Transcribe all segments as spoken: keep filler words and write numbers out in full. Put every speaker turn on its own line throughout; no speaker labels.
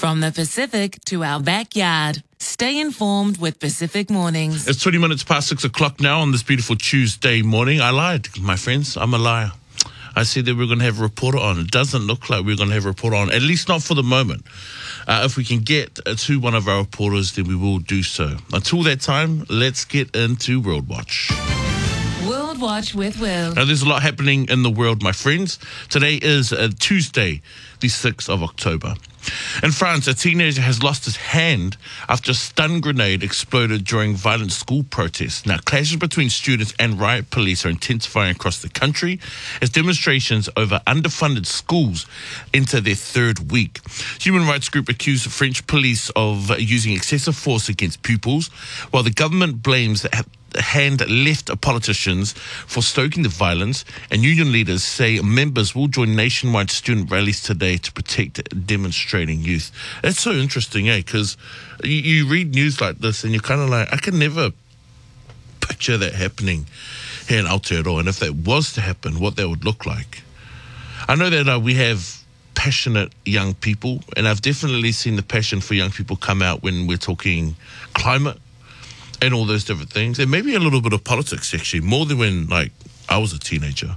From the Pacific to our backyard. Stay informed with Pacific Mornings.
It's twenty minutes past six o'clock now on this beautiful Tuesday morning. I lied, my friends. I'm a liar. I said that we're going to have a reporter on. It doesn't look like we're going to have a reporter on, at least not for the moment. Uh, if we can get uh, to one of our reporters, then we will do so. Until that time, let's get into World Watch.
World Watch with Will.
Now, there's a lot happening in the world, my friends. Today is uh, Tuesday, the sixth of October. In France, a teenager has lost his hand after a stun grenade exploded during violent school protests. Now, clashes between students and riot police are intensifying across the country as demonstrations over underfunded schools enter their third week. Human rights group accused French police of using excessive force against pupils, while the government blames hand-left politicians for stoking the violence, and union leaders say members will join nationwide student rallies today to protect demonstrating youth. That's so interesting, eh? Because you, you read news like this and you're kind of like, I can never picture that happening here in Aotearoa, and if that was to happen, what that would look like. I know that uh, we have passionate young people, and I've definitely seen the passion for young people come out when we're talking climate and all those different things, and maybe a little bit of politics, actually, more than when, like, I was a teenager.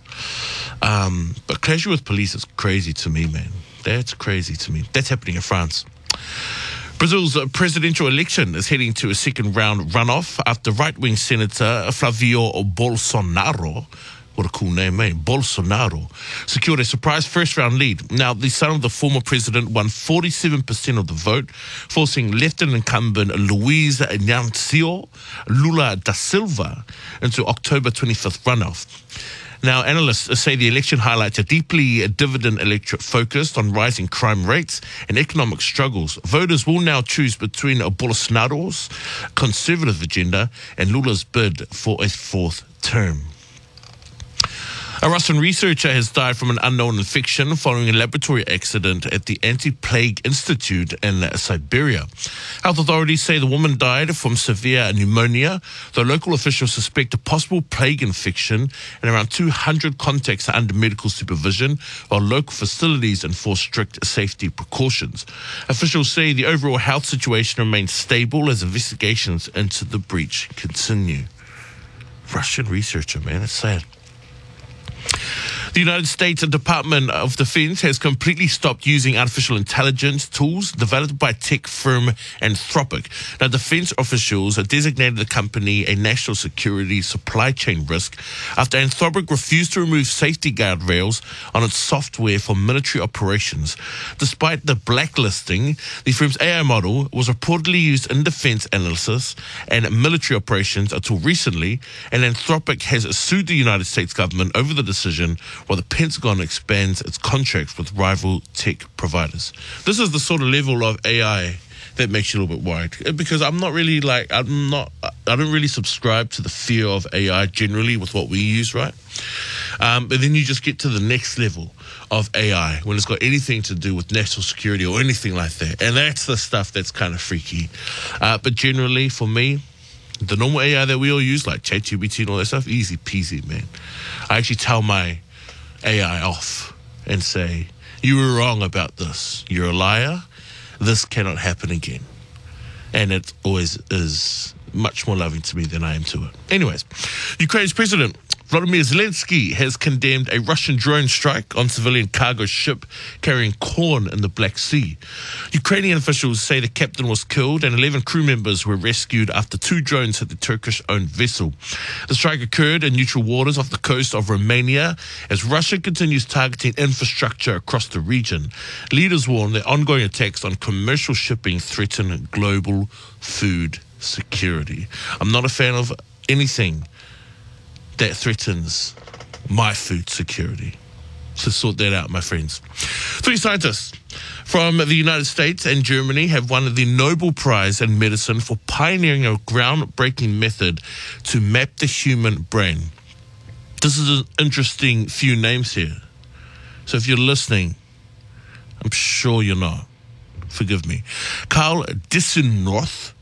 Um, but clashing with police is crazy to me, man. That's crazy to me. That's happening in France. Brazil's presidential election is heading to a second round runoff after right-wing Senator Flavio Bolsonaro, what a cool name, man, Bolsonaro, secured a surprise first-round lead. Now, the son of the former president won forty-seven percent of the vote, forcing lieutenant incumbent Luiz Inácio Lula da Silva into October twenty-fifth runoff. Now, analysts say the election highlights a deeply dividend electorate focused on rising crime rates and economic struggles. Voters will now choose between Bolsonaro's conservative agenda and Lula's bid for a fourth term. A Russian researcher has died from an unknown infection following a laboratory accident at the Anti-Plague Institute in Siberia. Health authorities say the woman died from severe pneumonia, though local officials suspect a possible plague infection, and around two hundred contacts are under medical supervision, while local facilities enforce strict safety precautions. Officials say the overall health situation remains stable as investigations into the breach continue. Russian researcher, man, it's sad. The United States Department of Defense has completely stopped using artificial intelligence tools developed by tech firm Anthropic. Now, defense officials have designated the company a national security supply chain risk after Anthropic refused to remove safety guardrails on its software for military operations. Despite the blacklisting, the firm's A I model was reportedly used in defense analysis and military operations until recently, and Anthropic has sued the United States government over the decision, while the Pentagon expands its contracts with rival tech providers. This is the sort of level of A I that makes you a little bit worried, because I'm not really like, I'm not, I don't really subscribe to the fear of A I generally with what we use, right? Um, but then you just get to the next level of A I when it's got anything to do with national security or anything like that. And that's the stuff that's kind of freaky. Uh, but generally, for me, the normal A I that we all use, like ChatGPT and all that stuff, easy peasy, man. I actually tell my A I off and say, you were wrong about this. You're a liar. This cannot happen again. And it always is much more loving to me than I am to it. Anyways, Ukraine's president Volodymyr Zelensky has condemned a Russian drone strike on civilian cargo ship carrying corn in the Black Sea. Ukrainian officials say the captain was killed and eleven crew members were rescued after two drones hit the Turkish-owned vessel. The strike occurred in neutral waters off the coast of Romania as Russia continues targeting infrastructure across the region. Leaders warn that ongoing attacks on commercial shipping threaten global food security. I'm not a fan of anything that threatens my food security. So sort that out, my friends. Three scientists from the United States and Germany have won the Nobel Prize in Medicine for pioneering a groundbreaking method to map the human brain. This is an interesting few names here. So if you're listening, I'm sure you're not. Forgive me. Carl Dissenroth,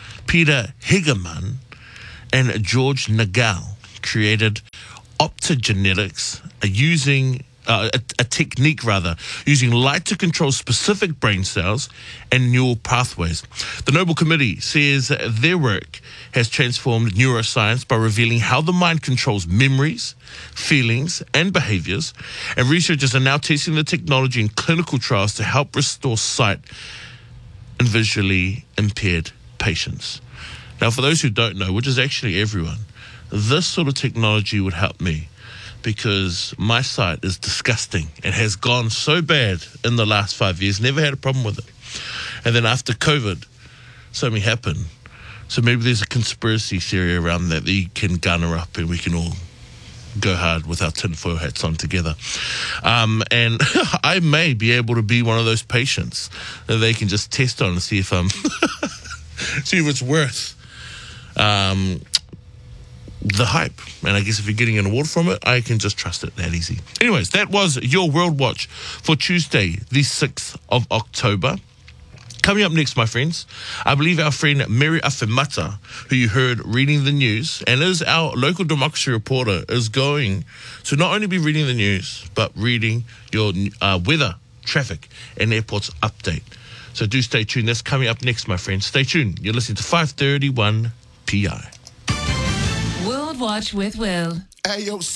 Peter Hegemann, and George Nagel created optogenetics using uh, a, a technique rather, using light to control specific brain cells and neural pathways. The Nobel Committee says their work has transformed neuroscience by revealing how the mind controls memories, feelings, and behaviors. And researchers are now testing the technology in clinical trials to help restore sight in visually impaired patients. Now, for those who don't know, which is actually everyone, this sort of technology would help me, because my sight is disgusting. It has gone so bad in the last five years, never had a problem with it. And then after COVID, something happened. So maybe there's a conspiracy theory around that that you can garner up and we can all go hard with our tinfoil hats on together. Um, and I may be able to be one of those patients that they can just test on and see if I'm, see if it's worth um, the hype. And I guess if you're getting an award from it, I can just trust it that easy. Anyways, that was your World Watch for Tuesday, the sixth of October. Coming up next, my friends, I believe our friend Mary Afemata, who you heard reading the news and is our local democracy reporter, is going to not only be reading the news, but reading your uh, weather, traffic, and airports update. So do stay tuned. That's coming up next, my friends. Stay tuned. You're listening to five thirty-one P I.
World Watch with Will.
Hey, yo,